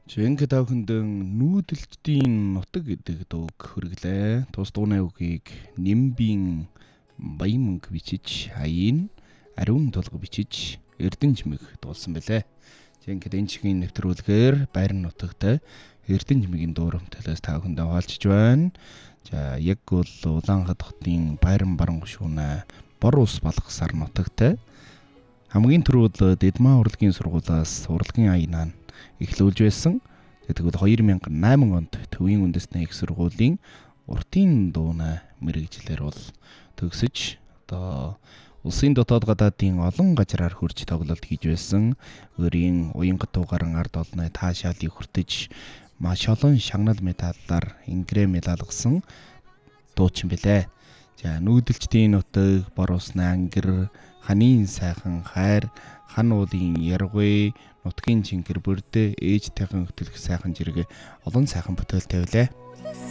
Жинхэнэ тавхандын нүүдэлчдийн нутаг гэдэг дууг хөрглөө. Тус дууны үгийг Нимбийн Баян мөнгө бичиж, Аяын Ариун тулга бичиж, Эрдэнэжмэг дуулсан байлээ. Жинхэнэ энэ чигийн нэвтрүүлгээр Байран нутагт Эрдэнэжмэгийн дуурамтлаас тавхандаа хаалчж байна. За яг бол Улаанхад хотын Байран баран гушүүнэ Бор ус балгасаар нутагт хамгийн түрүүл Дэдмаа урлагийн сургуулиас урлагийн аянаа эхлүүлж байсан. Тэгвэл 2008 онд Төвийн үндэсний их сургуулийн уртын дууна мэрэгжлэр бол төгсөж одоо улсын дотоод гадаадын олон газраар хурж тоглолт хийж байсан. Өөрийн уянгат тугаран ард олны таашаалыг хүртэж маш олон шагнал медаллаар ингрээ медалгасан дуучин билээ. За нүүдэлчдийн нутаг, Бор усны ангир, ханийн сайхан хайр, хан уулын яргүй, нутгийн чингэр бүрдээ ээж тайхан хөтөлөх сайхан зэрэг олон сайхан бүтээлтэй байлээ.